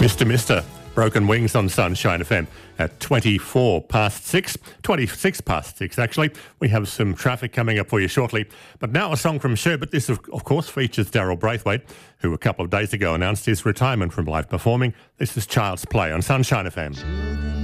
Mr. Broken Wings on Sunshine FM at 26 past 6 actually. We have some traffic coming up for you shortly. But now a song from Sherbet. This, of course, features Daryl Braithwaite, who a couple of days ago announced his retirement from live performing. This is Child's Play on Sunshine FM.